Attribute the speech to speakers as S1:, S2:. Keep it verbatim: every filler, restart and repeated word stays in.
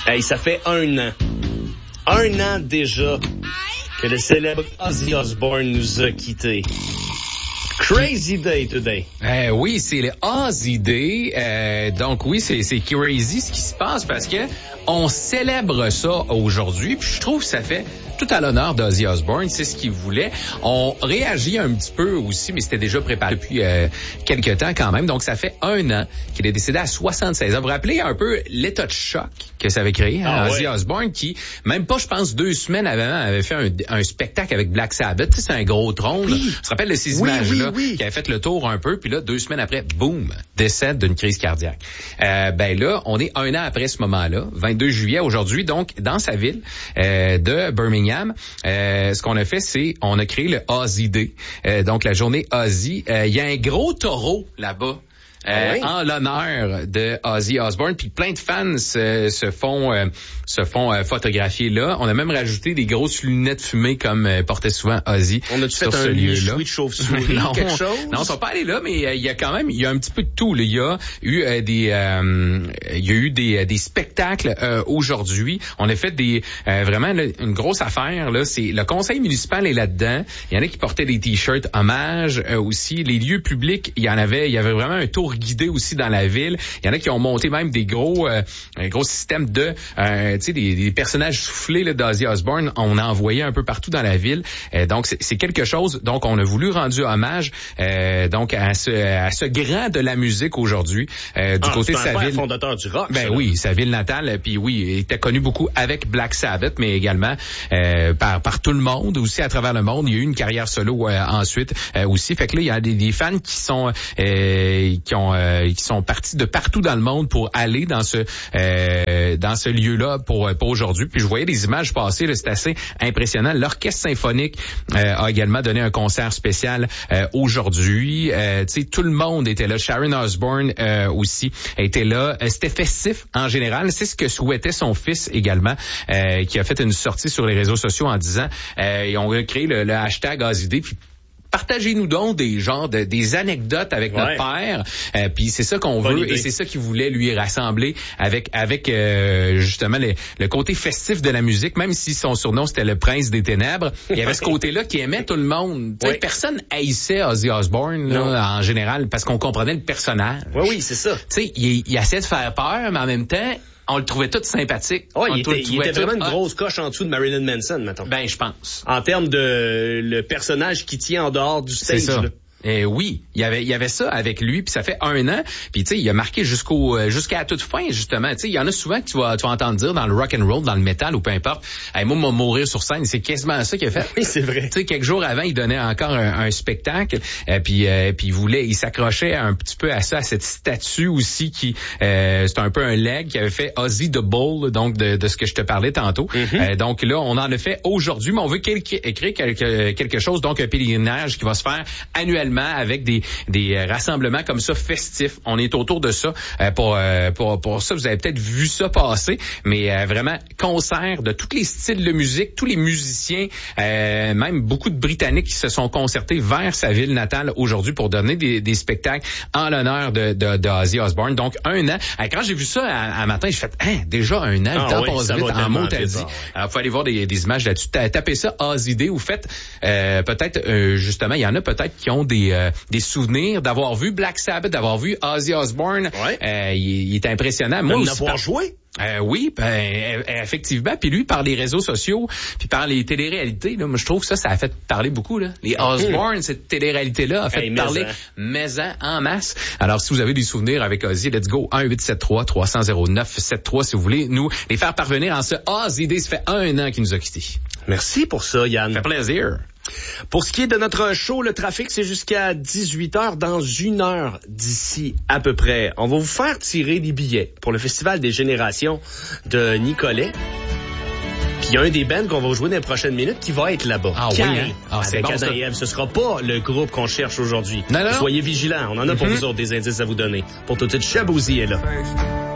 S1: Hey, ça fait un an. Un an déjà que le célèbre Ozzy Osbourne nous a quittés. Crazy day today.
S2: Euh, oui, c'est le Ozzy Day. Euh, donc oui, c'est, c'est crazy ce qui se passe parce que on célèbre ça aujourd'hui. Puis je trouve que ça fait tout à l'honneur d'Ozzy Osbourne. C'est ce qu'il voulait. On réagit un petit peu aussi, mais c'était déjà préparé depuis euh, quelques temps quand même. Donc ça fait un an qu'il est décédé à soixante-seize ans. Vous vous rappelez un peu l'état de choc que ça avait créé, hein, ah, Ozzy ouais. Osbourne, qui, même pas, je pense, deux semaines avant, avait fait un, un spectacle avec Black Sabbath. Tu sais, c'est un gros trône. Oui. Tu te rappelles de ces
S1: oui,
S2: images-là?
S1: Oui, oui.
S2: Qui avait fait le tour un peu, puis là, deux semaines après, boum, décède d'une crise cardiaque. Euh, ben là, on est un an après ce moment-là, vingt-deux juillet aujourd'hui, donc dans sa ville euh, de Birmingham. Euh, ce qu'on a fait, c'est on a créé le Ozzy Day, euh, donc la journée Ozzy. Il euh, y a un gros taureau là-bas. Euh, oui. En l'honneur de Ozzy Osbourne, puis plein de fans se, se font euh, se font euh, photographier là. On a même rajouté des grosses lunettes fumées comme euh, portait souvent Ozzy.
S1: On a-tu fait un lieu-là de chauve-souris
S2: non,
S1: quelque chose?
S2: Non, on sont pas allés là, mais euh, il y a quand même il y a un petit peu de tout. Là. Il y a eu euh, des euh, il y a eu des des spectacles euh, aujourd'hui. On a fait des euh, vraiment là, une grosse affaire là. C'est le conseil municipal est là-dedans. Il y en a qui portaient des t-shirts hommage euh, aussi. Les lieux publics, il y en avait il y avait vraiment un tour guidé aussi dans la ville. Il y en a qui ont monté même des gros euh, un gros système de euh, tu sais des, des personnages soufflés là d'Ozzy Osbourne. On a envoyé un peu partout dans la ville. Euh, donc c'est, c'est quelque chose. Donc on a voulu rendre hommage euh, donc à ce à ce grand de la musique aujourd'hui euh, du
S1: ah,
S2: côté de sa ville.
S1: Fondateur du rock.
S2: Ben
S1: ça,
S2: oui, sa ville natale. Puis oui, il était connu beaucoup avec Black Sabbath, mais également euh, par par tout le monde aussi à travers le monde. Il y a eu une carrière solo euh, ensuite euh, aussi. Fait que là il y a des, des fans qui sont euh, qui ont euh, qui sont partis de partout dans le monde pour aller dans ce euh, dans ce lieu-là pour pour aujourd'hui. Puis je voyais des images passer, là, c'est assez impressionnant. L'orchestre symphonique euh, a également donné un concert spécial euh, aujourd'hui. Euh, tu sais, tout le monde était là. Sharon Osbourne euh, aussi était là. Euh, c'était festif en général. C'est ce que souhaitait son fils également, euh, qui a fait une sortie sur les réseaux sociaux en disant euh, ils ont créé le, le hashtag Ozzy Day. Puis partagez-nous donc des genres de, des anecdotes avec ouais. notre père, euh, puis c'est ça qu'on Bonne veut idée. Et c'est ça qu'il voulait lui rassembler avec avec euh, justement le, le côté festif de la musique, même si son surnom c'était le prince des ténèbres. Il y avait ce côté-là qui aimait tout le monde. Ouais. Personne haïssait Ozzy Osbourne là, en général parce qu'on comprenait le personnage.
S1: Oui, oui, c'est ça.
S2: Tu sais, il, il essayait de faire peur, mais en même temps on le trouvait tout sympathique.
S1: Oh,
S2: on
S1: il était, il était
S2: tout...
S1: vraiment une grosse coche en dessous de Marilyn Manson, mettons.
S2: Ben, je pense.
S1: En termes de le personnage qui tient en dehors du stage.
S2: C'est ça.
S1: Là.
S2: Eh oui, il y avait il y avait ça avec lui, puis ça fait un an, puis tu sais il a marqué jusqu'au euh, jusqu'à la toute fin justement. Tu sais il y en a souvent que tu vas tu vas entendre dire dans le rock and roll, dans le métal ou peu importe. Hey, moi moi mourir sur scène, c'est quasiment ça qu'il a fait.
S1: Oui, c'est vrai.
S2: Tu sais quelques jours avant, il donnait encore un, un spectacle, euh, puis euh, puis il voulait, il s'accrochait un petit peu à ça, à cette statue aussi qui euh, c'est un peu un leg qui avait fait Ozzy the Bull, donc de, de ce que je te parlais tantôt. Mm-hmm. Euh, donc là on en a fait aujourd'hui, mais on veut quelque, écrire quelque quelque chose, donc un pèlerinage qui va se faire annuellement avec des des rassemblements comme ça festifs. On est autour de ça euh, pour, euh, pour pour ça. Vous avez peut-être vu ça passer, mais euh, vraiment concert de tous les styles de musique, tous les musiciens, euh, même beaucoup de Britanniques qui se sont concertés vers sa ville natale aujourd'hui pour donner des, des spectacles en l'honneur de, de, de Ozzy Osbourne. Donc un an. Alors, quand j'ai vu ça à, à matin, j'ai fait hein, déjà un an.
S1: Ah,
S2: le temps
S1: oui,
S2: passe vite en mot t'as dit. Alors, faut aller voir des, des images là-dessus. Tapez ça Ozzy Day ou faites euh, peut-être euh, justement, il y en a peut-être qui ont des euh, des souvenirs d'avoir vu Black Sabbath, d'avoir vu Ozzy Osbourne. Ouais. Euh, il, il est impressionnant. Moi aussi.
S1: D'avoir joué.
S2: Euh, oui, ben effectivement. Puis lui, par les réseaux sociaux, puis par les téléréalités, là, moi je trouve que ça, ça a fait parler beaucoup. Là. Les Osbourne, mmh. cette télé-réalité-là a fait hey, parler maison en masse. Alors si vous avez des souvenirs avec Ozzy, let's go un huit sept trois trois zéro zéro neuf sept trois si vous voulez nous les faire parvenir en ce Ozzy Day. Ça fait un an qu'il nous a quittés.
S1: Merci pour ça, Yann.
S2: Ça fait plaisir.
S1: Pour ce qui est de notre show, le trafic, c'est jusqu'à dix-huit heures, dans une heure d'ici à peu près. On va vous faire tirer des billets pour le Festival des Générations de Nicolet. Puis il y a un des bands qu'on va jouer dans les prochaines minutes qui va être là-bas.
S2: Ah
S1: Quand?
S2: oui, hein? Ah, c'est
S1: avec
S2: bon,
S1: Adam et Ève. Ce sera pas le groupe qu'on cherche aujourd'hui.
S2: Non, non.
S1: Soyez vigilants. On en a mm-hmm. pour vous autres des indices à vous donner. Pour tout de suite, Shaboozey est là.